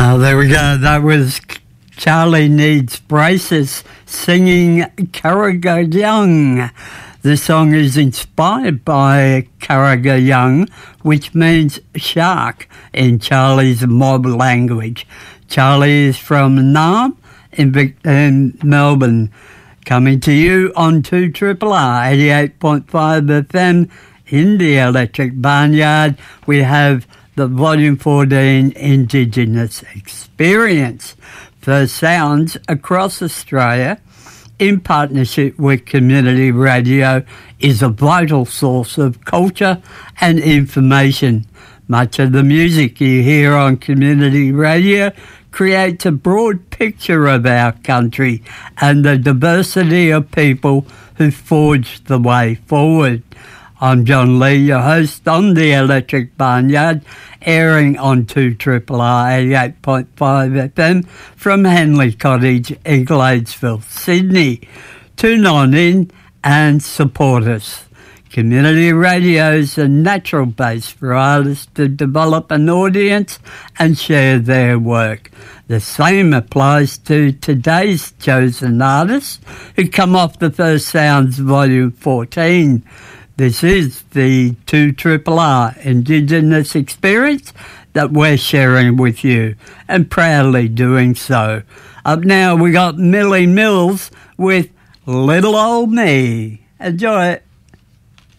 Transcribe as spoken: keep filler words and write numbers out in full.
Oh, there we go. That was Charlie Needs Braces singing Karagayung. The song is inspired by Karagayung, which means shark in Charlie's mob language. Charlie is from Nam in, Vic- in Melbourne, coming to you on two R R R eighty-eight point five F M in the Electric Barnyard. We have the Volume fourteen Indigenous Experience for sounds across Australia in partnership with Community Radio is a vital source of culture and information. Much of the music you hear on Community Radio creates a broad picture of our country and the diversity of people who forged the way forward. I'm John Lee, your host on the Electric Barnyard, airing on two R R R eighty-eight point five F M from Henley Cottage in Gladesville, Sydney. Tune on in and support us. Community radio is a natural base for artists to develop an audience and share their work. The same applies to today's chosen artists who come off the First Sounds Volume fourteen. This is the two R R R Indigenous Experience that we're sharing with you, and proudly doing so. Up now we got Millie Mills with Little Old Me. Enjoy it.